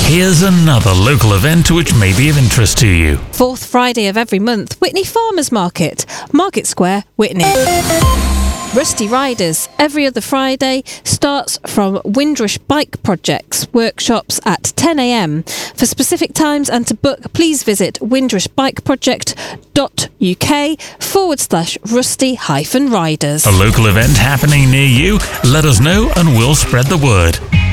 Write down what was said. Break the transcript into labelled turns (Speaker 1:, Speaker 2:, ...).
Speaker 1: Here's another local event which may be of interest to you.
Speaker 2: Fourth Friday of every month, Whitney Farmers Market, Market Square, Whitney. Rusty Riders, every other Friday, starts from Windrush Bike Projects workshops at 10 a.m. For specific times and to book, please visit windrushbikeproject.uk/rusty-riders.
Speaker 1: A local event happening near you? Let us know and we'll spread the word.